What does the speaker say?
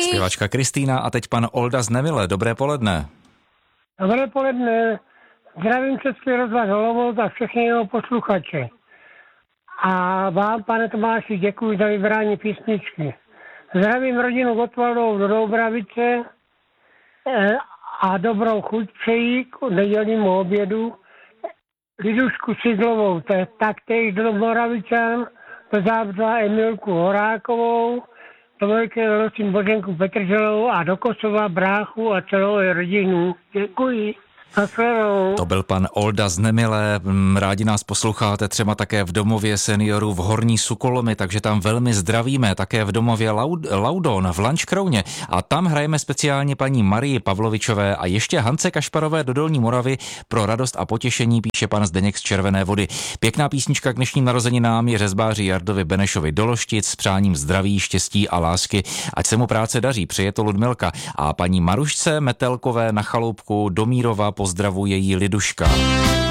Zpěvačka Kristýna a teď pan Olda z Nemile. Dobré poledne. Dobré poledne. Zdravím Český rozhlas Olomouc a všechny jeho posluchače. A vám, pane Tomáši, děkuji za vybrání písničky. Zdravím rodinu Gottwaldovou do Doubravice a dobrou chuť přeji k nedělnímu obědu. Lidušku Sidlovou, taktéž do Moravičan, do Zábřa Emilku Horákovou, do Velké Losín Boženku Petrželovou a do Kosova bráchu a celou rodinu. Děkuji. To byl pan Olda z Nemile. Rádi nás posloucháte třeba také v domově seniorů v Horní Sukolomi, takže tam velmi zdravíme. Také v domově Laudon v Lanškrouně. A tam hrajeme speciálně paní Marii Pavlovičové a ještě Hance Kašparové do Dolní Moravy. Pro radost a potěšení píše pan Zdeněk z Červené Vody. Pěkná písnička k dnešním narozeninám je řezbáři Jardovi Benešovi do Loštic s přáním zdraví, štěstí a lásky. Ať se mu práce daří, přeje to Ludmilka. A paní Marušce Metelkové na Chaloupku do Mírova pozdravuje jí Liduška.